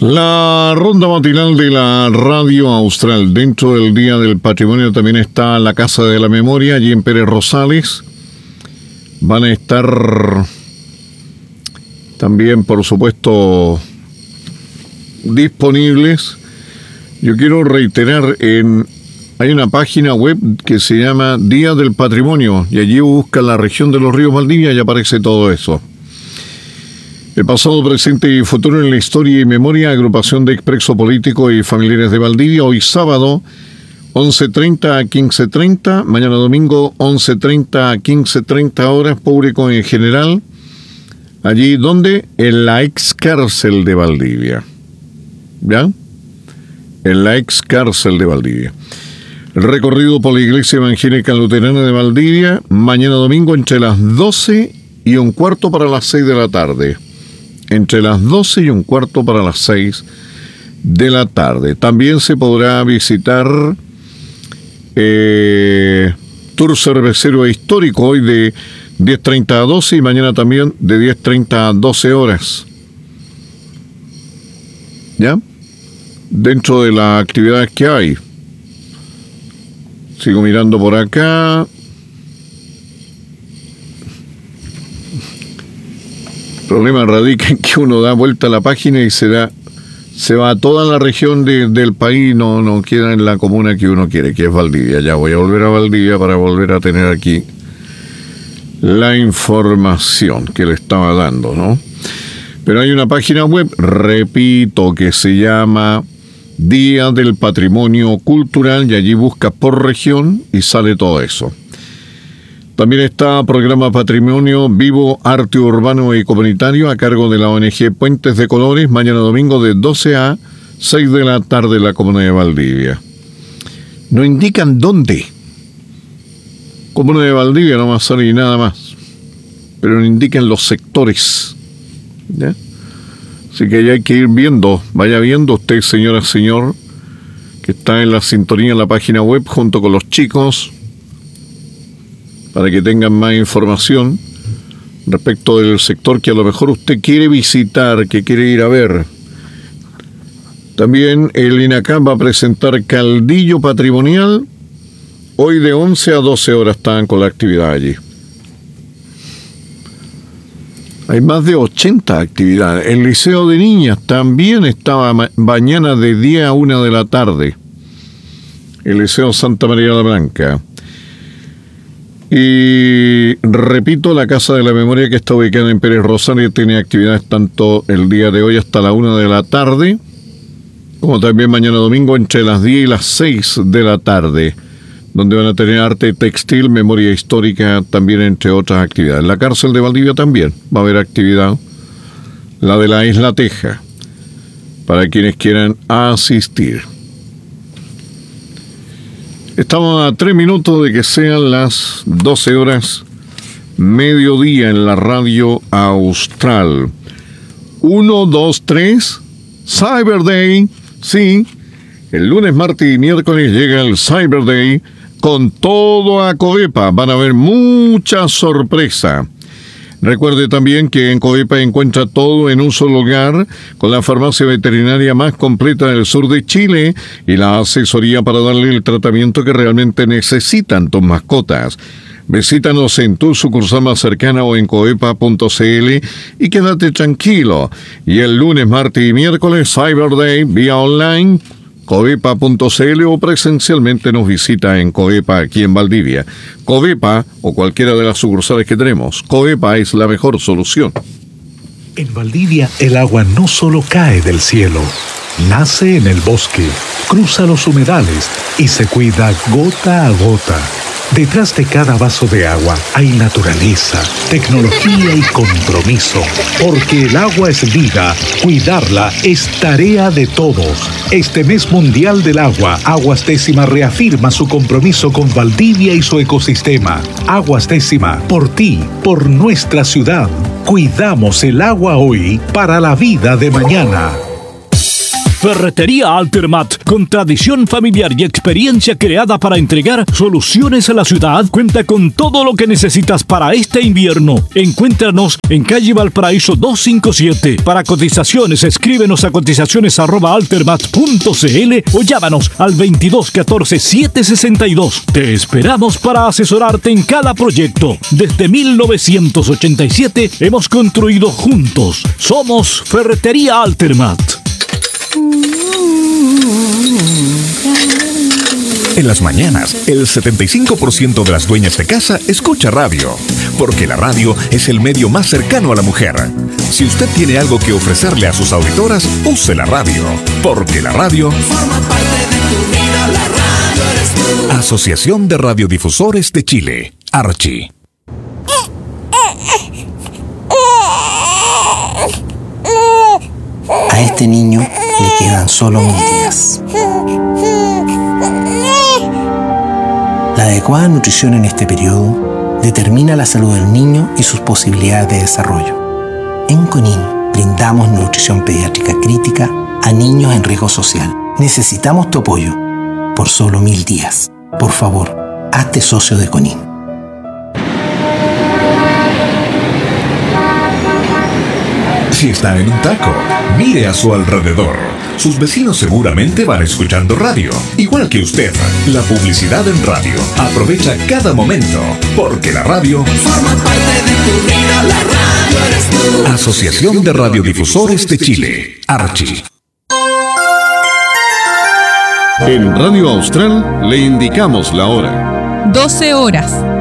La ronda matinal de la Radio Austral. Dentro del Día del Patrimonio también está la Casa de la Memoria, allí en Pérez Rosales. Van a estar también, por supuesto, disponibles. Yo quiero reiterar, hay una página web que se llama Día del Patrimonio, y allí busca la región de los ríos Valdivia y aparece todo eso. El pasado, presente y futuro en la historia y memoria, agrupación de expreso político y familiares de Valdivia, hoy sábado, 11:30 a 15:30, mañana domingo, 11:30 a 15:30 horas, público en general, allí, ¿dónde? En la ex cárcel de Valdivia, ¿ya? En la ex cárcel de Valdivia. El recorrido por la Iglesia Evangélica Luterana de Valdivia, mañana domingo, entre las 12:15 para las 6 de la tarde. Entre las 12:15 para las 6 de la tarde. También se podrá visitar Tour Cervecero Histórico, hoy de 10:30 a 12 y mañana también de 10:30 a 12 horas. ¿Ya? Dentro de las actividades que hay. Sigo mirando por acá. El problema radica en que uno da vuelta a la página y se va a toda la región del país, no queda en la comuna que uno quiere, que es Valdivia. Ya voy a volver a Valdivia para volver a tener aquí la información que le estaba dando, ¿no? Pero hay una página web, repito, que se llama Día del Patrimonio Cultural, y allí buscas por región y sale todo eso. También está programa Patrimonio Vivo, Arte Urbano y Comunitario a cargo de la ONG Puentes de Colores, mañana domingo de 12 a 6 de la tarde en la comuna de Valdivia. No indican dónde. Comuna de Valdivia no más sale y nada más. Pero no indican los sectores. ¿Ya? Así que ya hay que ir viendo. Vaya viendo usted, señora, señor, que está en la sintonía en la página web junto con los chicos, para que tengan más información respecto del sector que a lo mejor usted quiere visitar, que quiere ir a ver. También el INACAM va a presentar Caldillo Patrimonial. Hoy de 11 a 12 horas están con la actividad allí. Hay más de 80 actividades. El Liceo de Niñas también estaba mañana de 10 a 1 de la tarde. El Liceo Santa María la Blanca. Y repito, la Casa de la Memoria, que está ubicada en Pérez Rosales, tiene actividades tanto el día de hoy hasta la 1 de la tarde, como también mañana domingo entre las 10 y las 6 de la tarde, donde van a tener arte textil, memoria histórica, también entre otras actividades. La cárcel de Valdivia también va a haber actividad, la de la Isla Teja, para quienes quieran asistir. Estamos a 3 minutos de que sean las 12 horas, mediodía en la Radio Austral. 1, 2, 3, Cyber Day. Sí, el lunes, martes y miércoles llega el Cyber Day con todo a Covepa. Van a haber mucha sorpresa. Recuerde también que en Covepa encuentra todo en un solo lugar, con la farmacia veterinaria más completa del sur de Chile y la asesoría para darle el tratamiento que realmente necesitan tus mascotas. Visítanos en tu sucursal más cercana o en covepa.cl y quédate tranquilo. Y el lunes, martes y miércoles, Cyber Day, vía online, covepa.cl o presencialmente nos visita en Covepa aquí en Valdivia. Covepa o cualquiera de las sucursales que tenemos. Covepa es la mejor solución. En Valdivia el agua no solo cae del cielo, nace en el bosque, cruza los humedales y se cuida gota a gota. Detrás de cada vaso de agua hay naturaleza, tecnología y compromiso. Porque el agua es vida, cuidarla es tarea de todos. Este mes mundial del agua, Aguas Décima reafirma su compromiso con Valdivia y su ecosistema. Aguas Décima, por ti, por nuestra ciudad. Cuidamos el agua hoy para la vida de mañana. Ferretería Altermat, con tradición familiar y experiencia creada para entregar soluciones a la ciudad, cuenta con todo lo que necesitas para este invierno. Encuéntranos en calle Valparaíso 257. Para cotizaciones, escríbenos a cotizaciones@altermat.cl o llámanos al 22 14 762. Te esperamos para asesorarte en cada proyecto. Desde 1987 hemos construido juntos. Somos Ferretería Altermat. En las mañanas, el 75% de las dueñas de casa escucha radio, porque la radio es el medio más cercano a la mujer. Si usted tiene algo que ofrecerle a sus auditoras, use la radio, porque la radio forma parte de tu vida, la radio eres tú. Asociación de Radiodifusores de Chile, Archi. A este niño le quedan solo 1000 días. La adecuada nutrición en este periodo determina la salud del niño y sus posibilidades de desarrollo. En CONIN brindamos nutrición pediátrica crítica a niños en riesgo social. Necesitamos tu apoyo por solo 1000 días. Por favor, hazte socio de CONIN. Si está en un taco, mire a su alrededor. Sus vecinos seguramente van escuchando radio, igual que usted. La publicidad en radio. Aprovecha cada momento, porque la radio forma parte de tu vida, la radio eres tú. Asociación de Radiodifusores de Chile, Archi. En Radio Austral le indicamos la hora. 12 horas.